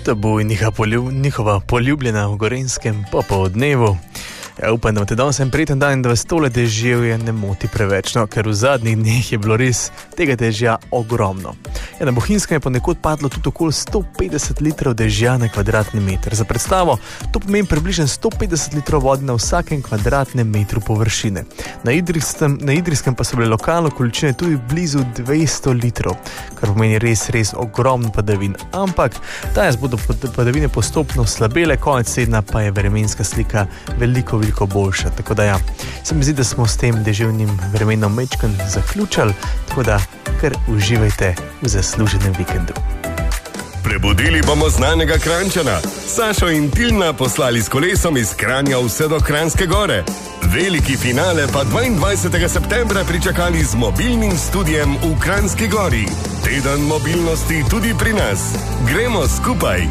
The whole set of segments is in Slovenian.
To bo njihova poljubljena v Gorenjskem popoldnevu. Upam, da imate danes en prijeten dan in da vas tole deževje ne moti preveč, no, ker v zadnjih dneh je bilo res tega dežja ogromno. Na Bohinjskem je ponekod padlo tudi okoli 150 litrov dežja na kvadratni meter. Za predstavo, to pomeni približno 150 litrov vode na vsakem kvadratnem metru površine. Na Idrijskem pa so bile lokalne količine tudi blizu 200 litrov, kar pomeni res ogromno padavin. Ampak danes bodo padavine postopno slabele, konec tedna pa je vremenska slika veliko boljša. Tako da se mi zdi, da smo s tem deževnim vremenom mečkan zaključali, tako da kar uživajte v zasluženem vikendu. Prebudili bomo znanega Kranjčana. Sašo in Tilna poslali s kolesom iz Kranja vse do Kranjske gore. Veliki finale pa 22. septembra pričakali z mobilnim studijem v Kranjski gori. Teden mobilnosti tudi pri nas. Gremo skupaj!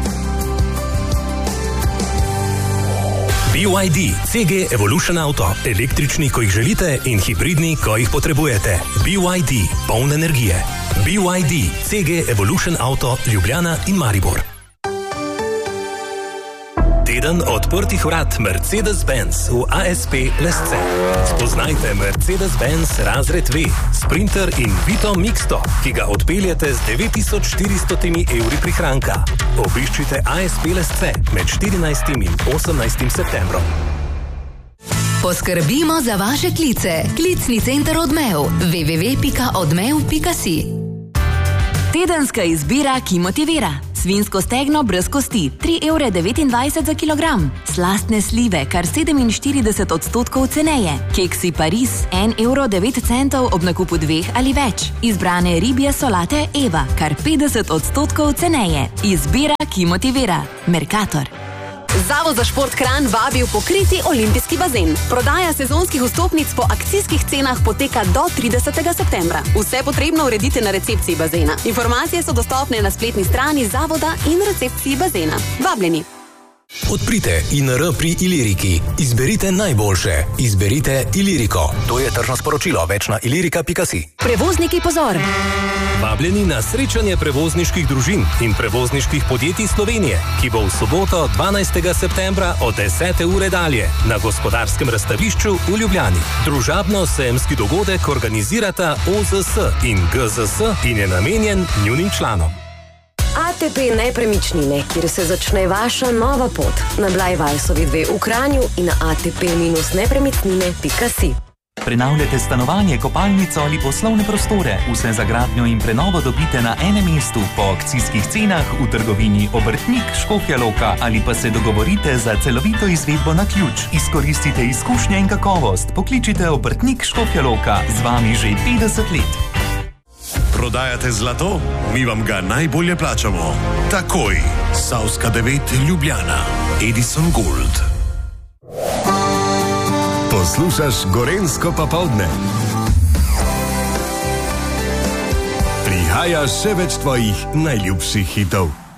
BYD, CG Evolution Auto. Električni, ko jih želite, in hibridni, ko jih potrebujete. BYD, poln energije. BYD, CG Evolution Auto, Ljubljana in Maribor. Teden odprtih vrat Mercedes-Benz v ASP Lesce. Spoznajte Mercedes-Benz razred V, Sprinter in Vito Mixto, ki ga odpeljete z 9400 evri prihranka. Obiščite ASP Lesce med 14. in 18. septembrom. Poskrbimo za vaše klice. Klicni center Odmev. www.odmev.si. Tedenska izbira, ki motivira. Svinsko stegno brez kosti, 3,29 € za kilogram. Slastne slive, kar 47% ceneje. Keksi Paris, 1,09 € ob nakupu 2 ali več. Izbrane ribje solate Eva, kar 50% ceneje. Izbira, ki motivira. Mercator. Zavod za šport Kranj vabi v pokriti olimpijski bazen. Prodaja sezonskih vstopnic po akcijskih cenah poteka do 30. septembra. Vse potrebno uredite na recepciji bazena. Informacije so dostopne na spletni strani zavoda in recepciji bazena. Vabljeni! Odprite INR pri Iliriki. Izberite najboljše. Izberite Iliriko. To je tržno sporočilo. Več na ilirika.si. Prevozniki, pozor! Vabljeni na srečanje prevozniških družin in prevozniških podjetij Slovenije, ki bo v soboto 12. septembra od 10. ure dalje na Gospodarskem razstavišču v Ljubljani. Družabno-sejemski dogodek organizirata OZS in GZS in je namenjen njunim članom. ATP Nepremičnine, kjer se začne vaša nova pot. Na Blajvajsovi 2 v Kranju in na atp-nepremičnine.si. Prenavljate stanovanje, kopalnico ali poslovne prostore. Vse za gradnjo in prenovo dobite na enem mestu po akcijskih cenah v trgovini Obrtnik Škofja Loka ali pa se dogovorite za celovito izvedbo na ključ. Izkoristite izkušnje in kakovost. Pokličite Obrtnik Škofja Loka, z vami že 50 let. Prodajate zlato? Mi vam ga najbolje plačamo. Takoj. Savska 9 Ljubljana. Edison Gold. Poslušaš Gorenjsko popoldne. Prihaja še več tvojih najljubših hitov.